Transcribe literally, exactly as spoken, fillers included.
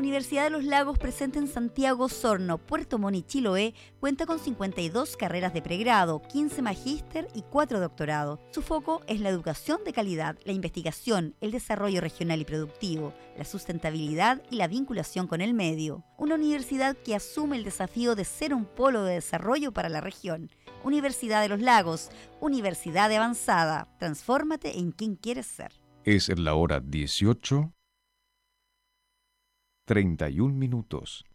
Universidad de los Lagos, presente en Santiago, Osorno, Puerto Montt y Chiloé, cuenta con cincuenta y dos carreras de pregrado, quince magíster y cuatro doctorados. Su foco es la educación de calidad, la investigación, el desarrollo regional y productivo, la sustentabilidad y la vinculación con el medio. Una universidad que asume el desafío de ser un polo de desarrollo para la región. Universidad de los Lagos, universidad de avanzada. Transfórmate en quien quieres ser. Es la hora dieciocho, treinta y un minutos.